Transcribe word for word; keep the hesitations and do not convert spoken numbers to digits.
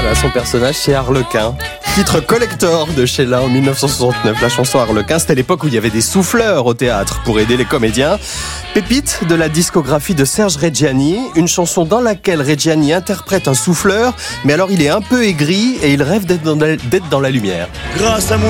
Voilà, son personnage, c'est Harlequin. Titre collector de Sheila en dix-neuf cent soixante-neuf. La chanson Harlequin, c'était l'époque où il y avait des souffleurs au théâtre pour aider les comédiens. Pépite de la discographie de Serge Reggiani, une chanson dans laquelle Reggiani interprète un souffleur, mais alors il est un peu aigri et il rêve d'être dans la, d'être dans la lumière. Grâce à mon